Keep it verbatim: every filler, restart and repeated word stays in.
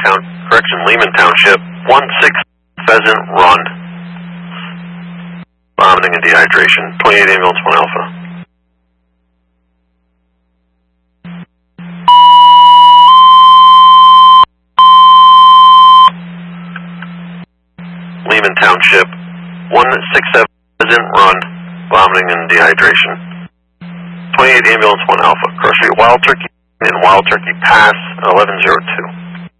Town, correction, Lehman Township, one six Pheasant Run. Vomiting and dehydration, twenty-eight ambulance, one Alpha. Lehman Township, one six seven Pheasant Run, vomiting and dehydration. twenty-eight ambulance, one Alpha. Cross Street, Wild Turkey in Wild Turkey Pass, eleven oh two.